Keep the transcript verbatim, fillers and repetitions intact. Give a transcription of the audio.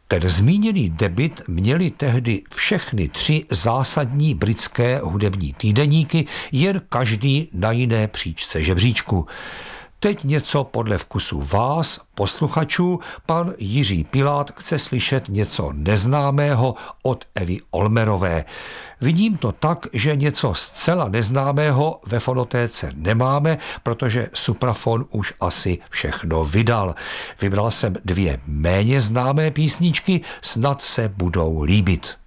Ten zmíněný debut měli tehdy všechny tři zásadní britské hudební týdeníky, jen každý na jiné příčce žebříčku. Teď něco podle vkusu vás, posluchačů, pan Jiří Pilát chce slyšet něco neznámého od Evy Olmerové. Vidím to tak, že něco zcela neznámého ve fonotéce nemáme, protože Suprafon už asi všechno vydal. Vybral jsem dvě méně známé písničky, snad se budou líbit.